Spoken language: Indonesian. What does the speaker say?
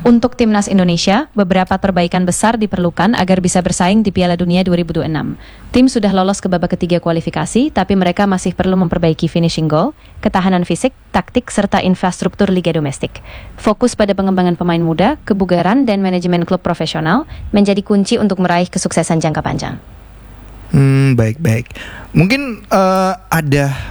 Untuk timnas Indonesia, beberapa perbaikan besar diperlukan agar bisa bersaing di Piala Dunia 2026. Tim sudah lolos ke babak ketiga kualifikasi, tapi mereka masih perlu memperbaiki finishing goal, ketahanan fisik, taktik, serta infrastruktur liga domestik. Fokus pada pengembangan pemain muda, kebugaran, dan manajemen klub profesional menjadi kunci untuk meraih kesuksesan jangka panjang. Baik-baik. Mungkin ada